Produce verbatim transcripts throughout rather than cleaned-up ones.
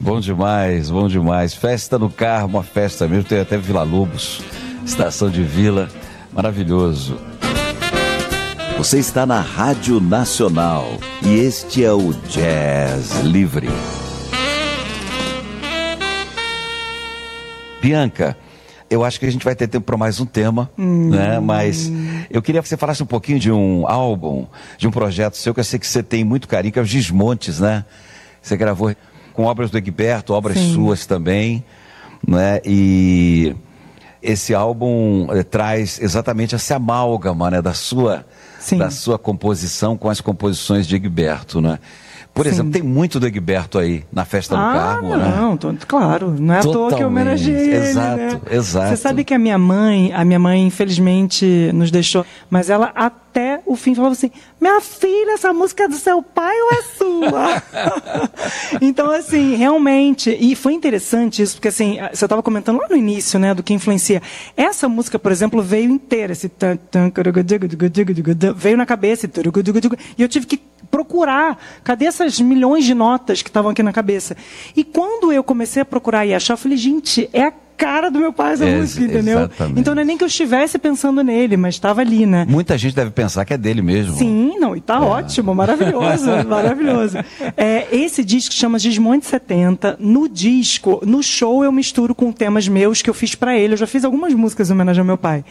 Bom demais, bom demais. Festa no carro, uma festa mesmo. Tem até Vila Lobos, estação de Vila. Maravilhoso. Você está na Rádio Nacional e este é o Jazz Livre. Bianca, eu acho que a gente vai ter tempo para mais um tema, hum. né? Mas eu queria que você falasse um pouquinho de um álbum, de um projeto seu que eu sei que você tem muito carinho, que é os Desmontes, né? Você gravou com obras do Egberto, obras Sim. suas também, né? E esse álbum eh, traz exatamente essa amálgama, né? Da sua, da sua composição com as composições de Egberto, né? Por exemplo, Sim. tem muito do Egberto aí na Festa do ah, Carmo, não, né? Não, tô, claro, não é Totalmente. à toa que eu homenageei ele, Exato, né? exato. Você sabe que a minha mãe, a minha mãe infelizmente nos deixou, mas ela até o fim falava assim, minha filha, essa música é do seu pai ou é sua? Então, assim, realmente, e foi interessante isso, porque assim, você estava comentando lá no início, né, do que influencia. Essa música, por exemplo, veio inteira, esse veio na cabeça, e eu tive que procurar, cadê essas milhões de notas que estavam aqui na cabeça? E quando eu comecei a procurar e achar, eu falei, gente, é a cara do meu pai essa é, música, entendeu? Exatamente. Então não é nem que eu estivesse pensando nele, mas estava ali, né? Muita gente deve pensar que é dele mesmo. Sim, não, e tá é. ótimo, maravilhoso, maravilhoso. É, esse disco chama Desmonte setenta, no disco, no show eu misturo com temas meus que eu fiz pra ele, eu já fiz algumas músicas em homenagem ao meu pai.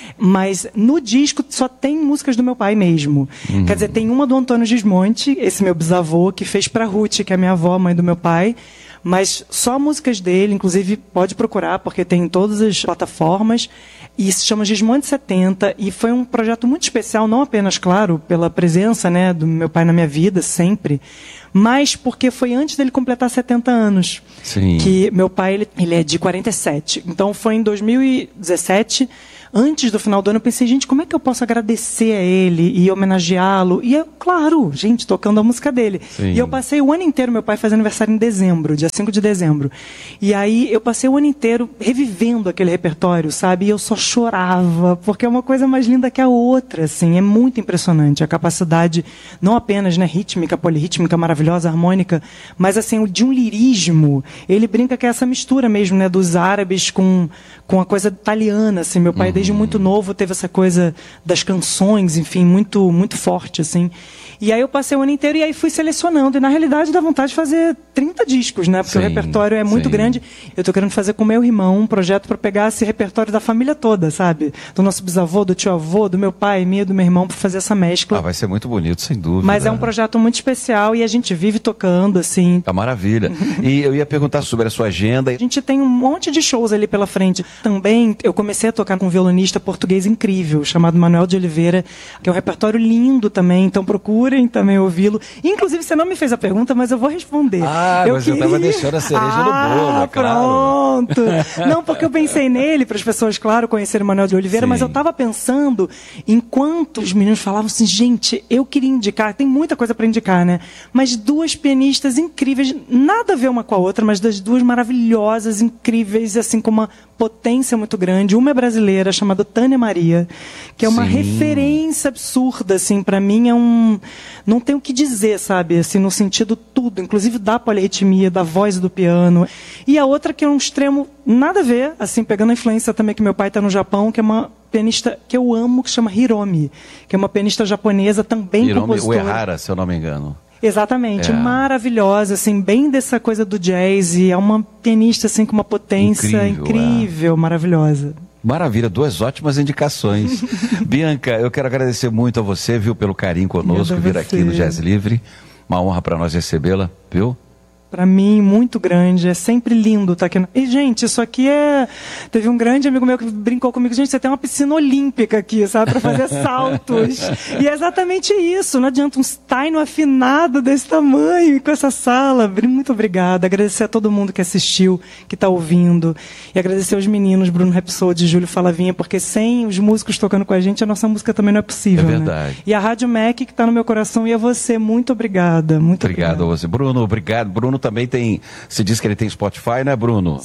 Mas no disco só tem músicas do meu pai mesmo. Uhum. Quer dizer, tem uma do Antônio Desmonte, esse meu bisavô, que fez pra Ruth, que é a minha avó, mãe do meu pai. Mas só músicas dele, inclusive pode procurar, porque tem em todas as plataformas. E se chama Desmonte setenta. E foi um projeto muito especial, não apenas, claro, pela presença, né, do meu pai na minha vida, sempre, mas porque foi antes dele completar setenta anos. Sim. Que meu pai, ele, ele é de quarenta e sete. Então foi em dois mil e dezessete... Antes do final do ano, eu pensei, gente, como é que eu posso agradecer a ele e homenageá-lo? E eu, claro, gente, tocando a música dele. Sim. E eu passei o ano inteiro, meu pai faz aniversário em dezembro, dia cinco de dezembro. E aí eu passei o ano inteiro revivendo aquele repertório, sabe? E eu só chorava, porque é uma coisa mais linda que a outra, assim. É muito impressionante a capacidade, não apenas, né, rítmica, polirrítmica, maravilhosa, harmônica, mas, assim, de um lirismo. Ele brinca que é essa mistura mesmo, né, dos árabes com, com a coisa italiana, assim. Meu pai, uhum. desde muito novo, teve essa coisa das canções, enfim, muito, muito forte, assim. E aí eu passei o ano inteiro e aí fui selecionando. E, na realidade, dá vontade de fazer trinta discos, né? Porque sim, o repertório é muito sim. grande. Eu estou querendo fazer com meu irmão um projeto para pegar esse repertório da família toda, sabe? Do nosso bisavô, do tio-avô, do meu pai, minha, do meu irmão, para fazer essa mescla. Ah, vai ser muito bonito, sem dúvida. Mas é um projeto muito especial e a gente vive tocando, assim. Tá maravilha. E eu ia perguntar sobre a sua agenda. A gente tem um monte de shows ali pela frente. Também eu comecei a tocar com um violonista português incrível, chamado Manuel de Oliveira, que é um repertório lindo também, então procurem também ouvi-lo. Inclusive, você não me fez a pergunta, mas eu vou responder. Ah, eu mas queria... eu estava deixando a cereja ah, no bolo, é claro. Pronto. Não, porque eu pensei nele, para as pessoas, claro, conhecerem o Manuel de Oliveira, sim. mas eu estava pensando, enquanto os meninos falavam assim, gente, eu queria indicar, tem muita coisa para indicar, né? Mas duas pianistas incríveis, nada a ver uma com a outra, mas das duas maravilhosas, incríveis, assim, com uma potência muito grande. Uma é brasileira, chamada Tânia Maria, que é uma sim. referência absurda, assim, para mim é um... Não tem o que dizer, sabe, assim, no sentido tudo, inclusive da polirritmia, da voz do piano. E a outra que é um extremo nada a ver, assim, pegando a influência também que meu pai está no Japão, que é uma pianista que eu amo, que se chama Hiromi, que é uma pianista japonesa também Hiromi compositora. Uehara, se eu não me engano. Exatamente, é. maravilhosa, assim, bem dessa coisa do jazz, e é uma pianista assim com uma potência incrível, incrível é. maravilhosa. Maravilha, duas ótimas indicações. Bianca, eu quero agradecer muito a você, viu, pelo carinho conosco, vir aqui no Jazz Livre. Uma honra para nós recebê-la, viu? Para mim, muito grande. É sempre lindo estar aqui. E, gente, isso aqui é... Teve um grande amigo meu que brincou comigo. Gente, você tem uma piscina olímpica aqui, sabe? Para fazer saltos. E é exatamente isso. Não adianta um Stein afinado desse tamanho e com essa sala. Muito obrigada. Agradecer a todo mundo que assistiu, que está ouvindo. E agradecer aos meninos, Bruno Rapsody e Júlio Falavinha, porque sem os músicos tocando com a gente, a nossa música também não é possível. É verdade. Né? E a Rádio M E C, que está no meu coração, e a você. Muito obrigada. Muito obrigado obrigada. a você. Bruno, obrigado. Bruno também tem, se diz que ele tem Spotify, né, Bruno?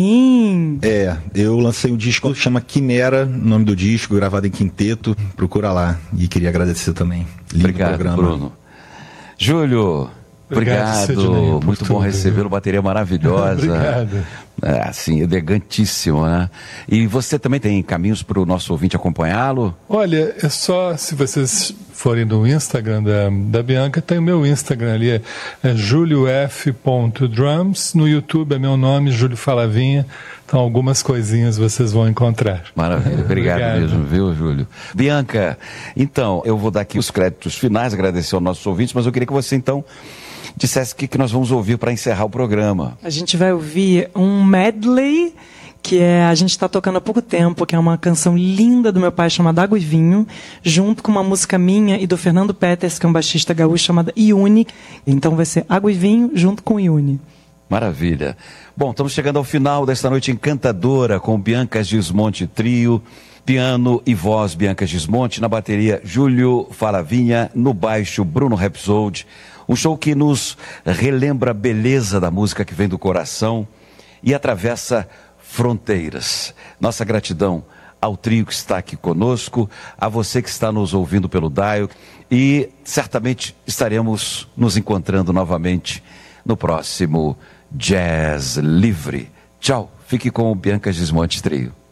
Sim. É, eu lancei um disco que chama Quimera, nome do disco, gravado em quinteto, procura lá. E queria agradecer também. Lindo Obrigado, programa. Bruno. Júlio. Obrigado, Obrigado muito bom recebê-lo, bateria maravilhosa. Obrigado. É, assim, elegantíssimo, né? E você também tem caminhos para o nosso ouvinte acompanhá-lo? Olha, é só se vocês forem no Instagram da, da Bianca, tem o meu Instagram ali, é, é julio f ponto drums, no YouTube é meu nome, Júlio Falavinha, então algumas coisinhas vocês vão encontrar. Maravilha, obrigado, Obrigado mesmo, viu, Júlio? Bianca, então, eu vou dar aqui os créditos finais, agradecer aos nossos ouvintes, mas eu queria que você, então, dissesse o que, que nós vamos ouvir para encerrar o programa. A gente vai ouvir um medley, que é, a gente está tocando há pouco tempo, que é uma canção linda do meu pai chamada Água e Vinho, junto com uma música minha e do Fernando Peters, que é um baixista gaúcho, chamada Iune. Então vai ser Água e Vinho junto com Iune. Maravilha. Bom, estamos chegando ao final desta noite encantadora com Bianca Gismonti Trio, piano e voz Bianca Gismonti, na bateria Júlio Falavinha, no baixo Bruno Rhapsody. Um show que nos relembra a beleza da música que vem do coração e atravessa fronteiras. Nossa gratidão ao trio que está aqui conosco, a você que está nos ouvindo pelo Dial, e certamente estaremos nos encontrando novamente no próximo Jazz Livre. Tchau, fique com o Bianca Gismonti Trio.